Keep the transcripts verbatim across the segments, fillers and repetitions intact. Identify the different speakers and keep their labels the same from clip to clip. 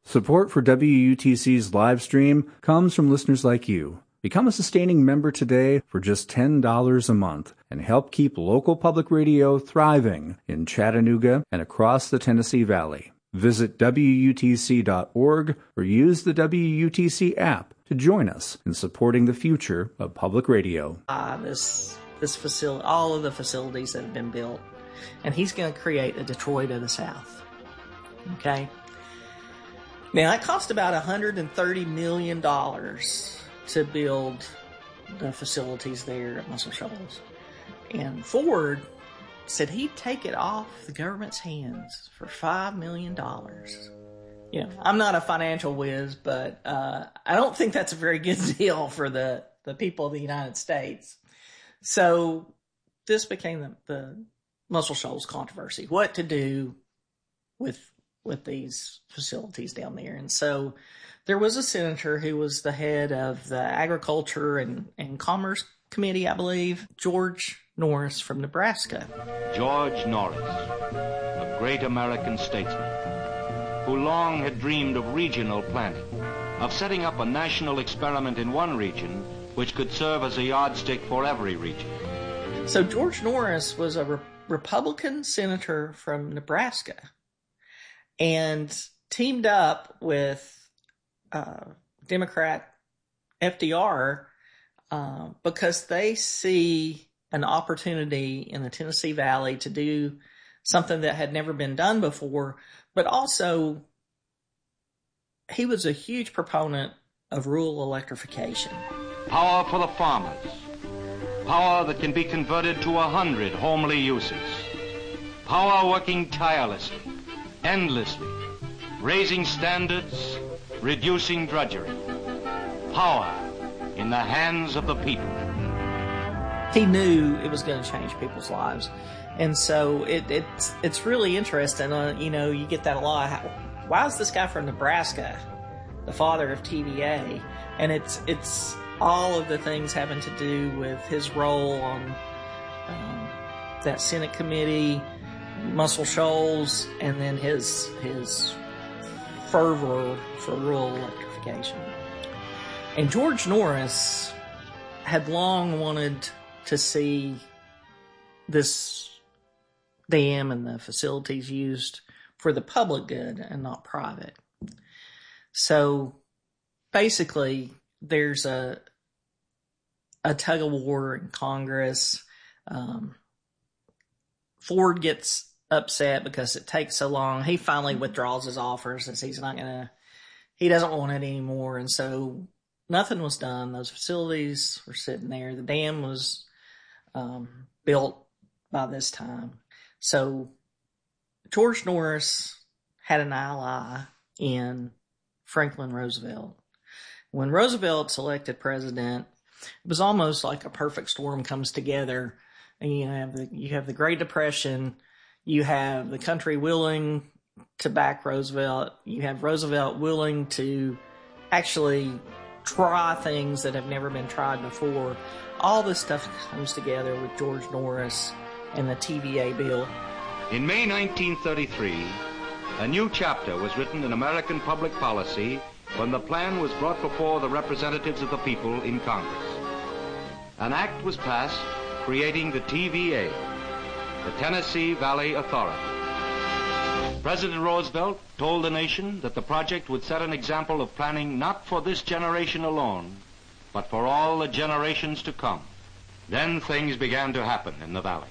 Speaker 1: Support for W U T C's live stream comes from listeners like you. Become a sustaining member today for just ten dollars a month and help keep local public radio thriving in Chattanooga and across the Tennessee Valley. Visit W U T C dot org or use the W U T C app to join us in supporting the future of public radio.
Speaker 2: Uh, this this facility, all of the facilities that have been built, and he's going to create a Detroit of the South. Okay? Now, it cost about one hundred thirty million dollars to build the facilities there at Muscle Shoals. And Ford said he'd take it off the government's hands for five million dollars. You know, I'm not a financial whiz, but uh, I don't think that's a very good deal for the, the people of the United States. So this became the, the Muscle Shoals controversy. What to do with with these facilities down there. And so there was a senator who was the head of the Agriculture and, and Commerce Committee, I believe, George Norris from Nebraska.
Speaker 3: George Norris, a great American statesman who long had dreamed of regional planning, of setting up a national experiment in one region which could serve as a yardstick for every region.
Speaker 2: So George Norris was a re- Republican senator from Nebraska and teamed up with uh, Democrat F D R uh, because they see an opportunity in the Tennessee Valley to do something that had never been done before, but also he was a huge proponent of rural electrification.
Speaker 3: Power for the farmers. Power that can be converted to a hundred homely uses. Power working tirelessly, endlessly, raising standards, reducing drudgery. Power in the hands of the people.
Speaker 2: He knew it was going to change people's lives. And so it, it's it's really interesting. Uh, you know, you get that a lot. How, why is this guy from Nebraska the father of T V A? And it's it's all of the things having to do with his role on um, that Senate committee, Muscle Shoals, and then his his fervor for rural electrification. And George Norris had long wanted to see this dam and the facilities used for the public good and not private. So basically, there's a a tug of war in Congress. Um, Ford gets upset because it takes so long. He finally withdraws his offer, since he's not gonna, he doesn't want it anymore. And so nothing was done. Those facilities were sitting there. The dam was um, built by this time. So George Norris had an ally in Franklin Roosevelt. When Roosevelt's elected president, it was almost like a perfect storm comes together. And you have the you have the Great Depression, you have the country willing to back Roosevelt, you have Roosevelt willing to actually try things that have never been tried before. All this stuff comes together with George Norris and the T V A bill.
Speaker 3: In May nineteen thirty-three, a new chapter was written in American public policy when the plan was brought before the representatives of the people in Congress. An act was passed creating the T V A, the Tennessee Valley Authority. President Roosevelt told the nation that the project would set an example of planning not for this generation alone, but for all the generations to come. Then things began to happen in the valley.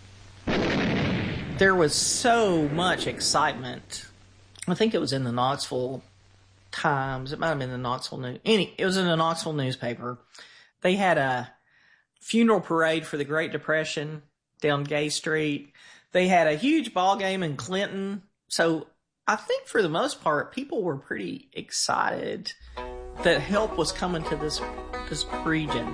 Speaker 2: There was so much excitement. I think it was in the Knoxville Times. It might have been the Knoxville News. Any, it was in the Knoxville newspaper. They had a funeral parade for the Great Depression down Gay Street. They had a huge ball game in Clinton. So I think for the most part, people were pretty excited that help was coming to this this region.